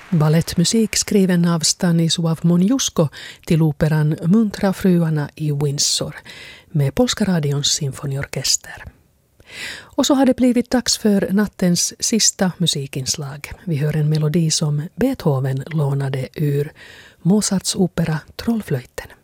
Balettmusik skriven av Stanisław Moniuszko till operan Muntra fruarna i Windsor med Polska radions symfoniorkester. Och så har det blivit dags för nattens sista musikinslag. Vi hör en melodi som Beethoven lånade ur Mozarts opera Trollflöjten.